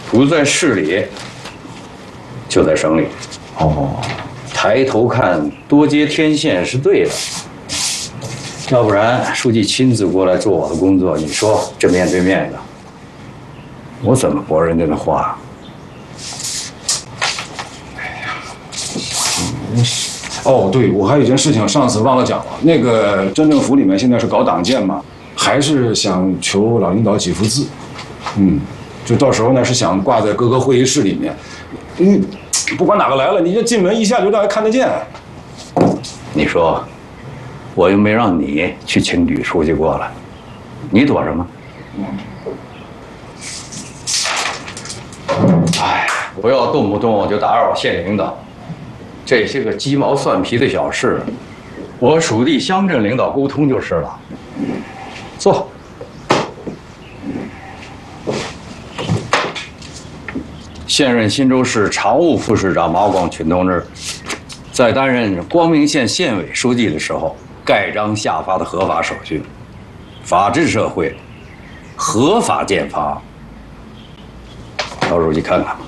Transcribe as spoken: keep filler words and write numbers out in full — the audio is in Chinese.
不在市里，就在省里。 哦， 抬头看，多接天线是对的。要不然，书记亲自过来做我的工作，你说这面对面的，我怎么驳人家的话？ 哎呀，真是。哦，对，我还有一件事情，上次忘了讲了。那个镇政府里面现在是搞党建嘛，还是想求老领导几幅字。嗯，就到时候呢是想挂在各个会议室里面。嗯，不管哪个来了，你这进门一下就让人看得见。 你说，我又没让你去请吕书记过来，你躲什么？哎，不要动不动就打扰县领导。这些个鸡毛蒜皮的小事，我属地乡镇领导沟通就是了。坐。现任新州市常务副市长马广群同志，在担任光明县县委书记的时候，盖章下发的合法手续。法治社会，合法建法。老书记看看吧。